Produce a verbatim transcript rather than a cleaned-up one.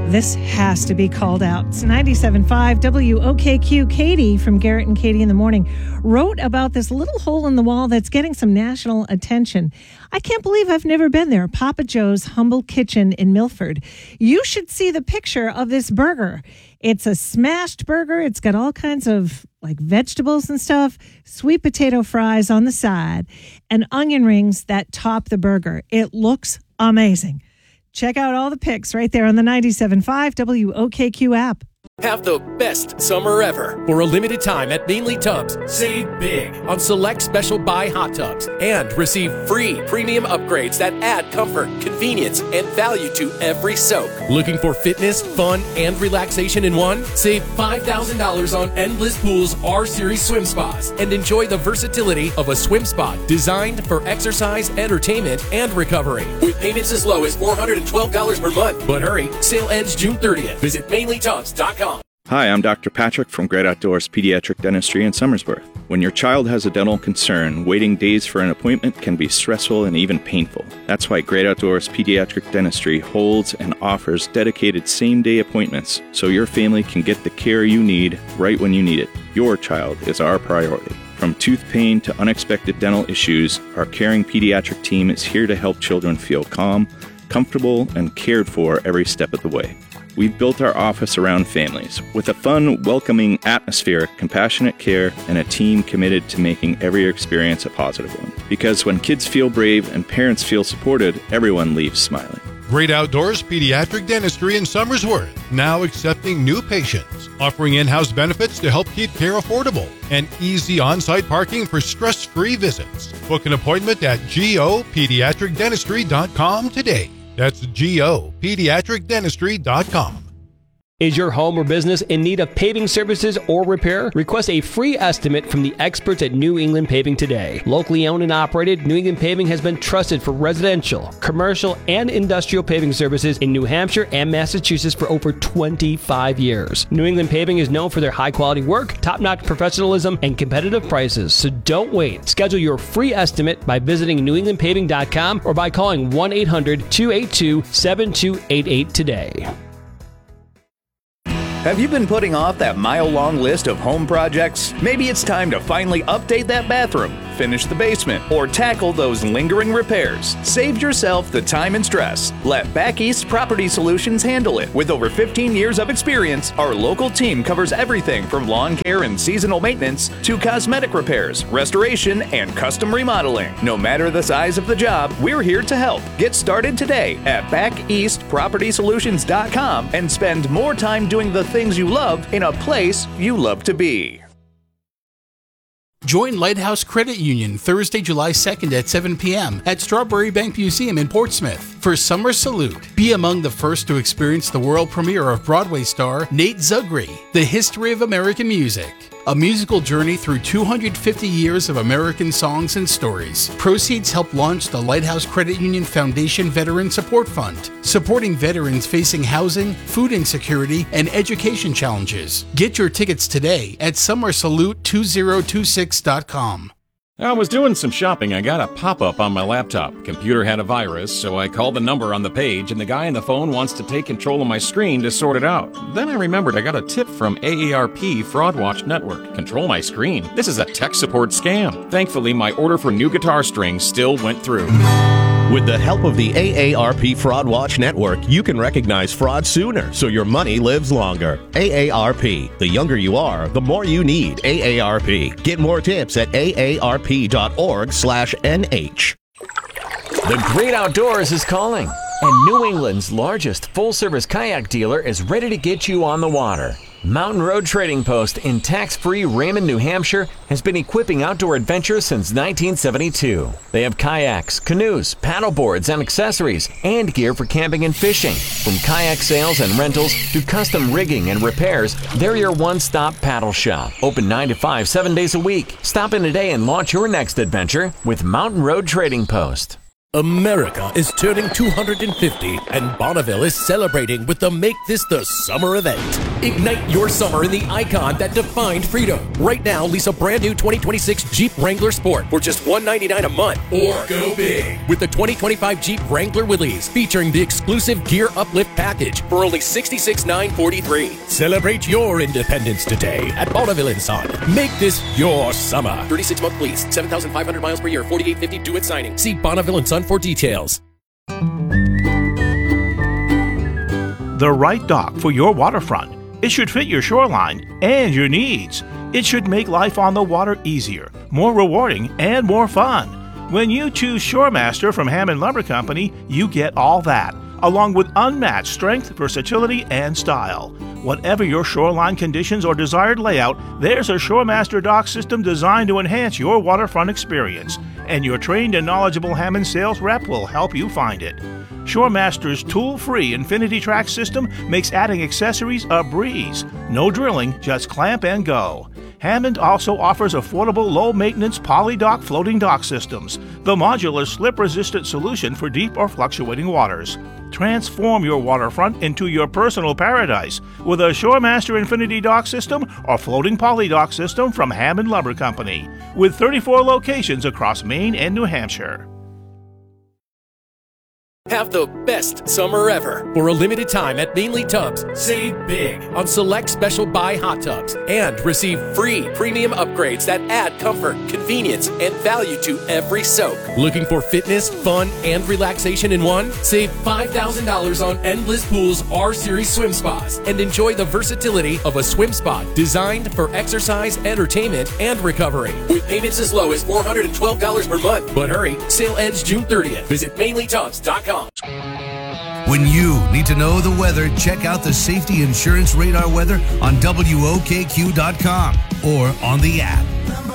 This has to be called out. It's ninety-seven point five W O K Q. Katie from Garrett and Katie in the Morning wrote about this little hole in the wall that's getting some national attention. I can't believe I've never been there. Papa Joe's Humble Kitchen in Milford. You should see the picture of this burger. It's a smashed burger. It's got all kinds of like vegetables and stuff, sweet potato fries on the side, and onion rings that top the burger. It looks amazing. Check out all the pics right there on the ninety-seven point five W O K Q app. Have the best summer ever. For a limited time at Mainly Tubs, save big on select special buy hot tubs and receive free premium upgrades that add comfort, convenience, and value to every soak. Looking for fitness, fun, and relaxation in one? Save five thousand dollars on Endless Pools R-Series swim spas and enjoy the versatility of a swim spa designed for exercise, entertainment, and recovery. With payments as low as four hundred twelve dollars per month. But hurry, sale ends June thirtieth. Visit mainly tubs dot com. Hi, I'm Doctor Patrick from Great Outdoors Pediatric Dentistry in Somersworth. When your child has a dental concern, waiting days for an appointment can be stressful and even painful. That's why Great Outdoors Pediatric Dentistry holds and offers dedicated same-day appointments so your family can get the care you need right when you need it. Your child is our priority. From tooth pain to unexpected dental issues, our caring pediatric team is here to help children feel calm, comfortable, and cared for every step of the way. We've built our office around families with a fun, welcoming atmosphere, compassionate care, and a team committed to making every experience a positive one. Because when kids feel brave and parents feel supported, everyone leaves smiling. Great Outdoors Pediatric Dentistry in Somersworth, now accepting new patients, offering in-house benefits to help keep care affordable, and easy on-site parking for stress-free visits. Book an appointment at go pediatric dentistry dot com today. That's go pediatric dentistry dot com. Is your home or business in need of paving services or repair? Request a free estimate from the experts at New England Paving today. Locally owned and operated, New England Paving has been trusted for residential, commercial, and industrial paving services in New Hampshire and Massachusetts for over twenty-five years. New England Paving is known for their high-quality work, top-notch professionalism, and competitive prices, so don't wait. Schedule your free estimate by visiting new england paving dot com or by calling one eight hundred two eight two seven two eight eight today. Have you been putting off that mile-long list of home projects? Maybe it's time to finally update that bathroom, finish the basement, or tackle those lingering repairs. Save yourself the time and stress. Let Back East Property Solutions handle it. With over fifteen years of experience, our local team covers everything from lawn care and seasonal maintenance to cosmetic repairs, restoration, and custom remodeling. No matter the size of the job, we're here to help. Get started today at back east property solutions dot com and spend more time doing the things you love in a place you love to be. Join Lighthouse Credit Union Thursday, July second at seven p.m. at Strawberry Bank Museum in Portsmouth for Summer Salute. Be among the first to experience the world premiere of Broadway star Nate Zugry, The History of American Music. A musical journey through two hundred fifty years of American songs and stories. Proceeds help launch the Lighthouse Credit Union Foundation Veteran Support Fund, supporting veterans facing housing, food insecurity, and education challenges. Get your tickets today at summer salute two thousand twenty-six dot com. I was doing some shopping. I got a pop-up on my laptop. Computer had a virus, so I called the number on the page, and the guy on the phone wants to take control of my screen to sort it out. Then I remembered I got a tip from A A R P Fraud Watch Network. Control my screen? This is a tech support scam. Thankfully, my order for new guitar strings still went through. With the help of the A A R P Fraud Watch Network, you can recognize fraud sooner so your money lives longer. A A R P. The younger you are, the more you need A A R P. Get more tips at A A R P dot org slash N H. The Great Outdoors is calling, and New England's largest full-service kayak dealer is ready to get you on the water. Mountain Road Trading Post in tax-free Raymond, New Hampshire has been equipping outdoor adventurers since nineteen seventy-two. They have kayaks, canoes, paddleboards, and accessories, and gear for camping and fishing. From kayak sales and rentals to custom rigging and repairs, they're your one-stop paddle shop. Open nine to five, seven days a week. Stop in today and launch your next adventure with Mountain Road Trading Post. America is turning two hundred fifty, and Bonneville is celebrating with the Make This the Summer event. Ignite your summer in the icon that defined freedom. Right now, lease a brand new twenty twenty-six Jeep Wrangler Sport for just one hundred ninety-nine dollars a month. Or go big with the twenty twenty-five Jeep Wrangler Willys, featuring the exclusive Gear Uplift package for only sixty-six thousand nine hundred forty-three dollars. Celebrate your independence today at Bonneville and Son. Make this your summer. thirty-six month lease, seven thousand five hundred miles per year, forty-eight fifty due at signing. See Bonneville and Son for details. The right dock for your waterfront. It should fit your shoreline and your needs. It should make life on the water easier, more rewarding, and more fun. When you choose ShoreMaster from Hammond Lumber Company, you get all that, along with unmatched strength, versatility, and style. Whatever your shoreline conditions or desired layout, there's a ShoreMaster dock system designed to enhance your waterfront experience, and your trained and knowledgeable Hammond sales rep will help you find it. ShoreMaster's tool-free Infinity Track system makes adding accessories a breeze. No drilling, just clamp and go. Hammond also offers affordable low-maintenance poly-dock floating dock systems, the modular slip-resistant solution for deep or fluctuating waters. Transform your waterfront into your personal paradise with a ShoreMaster Infinity Dock System or floating poly dock system from Hammond Lumber Company, with thirty-four locations across Maine and New Hampshire. Have the best summer ever. For a limited time at Mainly Tubs, save big on select special buy hot tubs and receive free premium upgrades that add comfort, convenience, and value to every soak. Looking for fitness, fun, and relaxation in one? Save five thousand dollars on Endless Pools R-Series swim spas and enjoy the versatility of a swim spa designed for exercise, entertainment, and recovery. With payments as low as four hundred twelve dollars per month. But hurry, sale ends June thirtieth. Visit mainly tubs dot com. When you need to know the weather, check out the Safety Insurance Radar weather on W O K Q dot com or on the app.